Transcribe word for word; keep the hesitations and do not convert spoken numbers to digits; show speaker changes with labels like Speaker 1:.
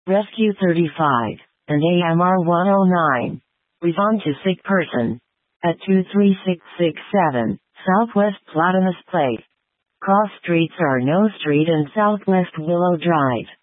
Speaker 1: Rescue thirty-five, and A M R one oh nine. Respond to sick person. At two three six six seven, Southwest Platanes Place. Cross streets are No Street and Southwest Willow Drive.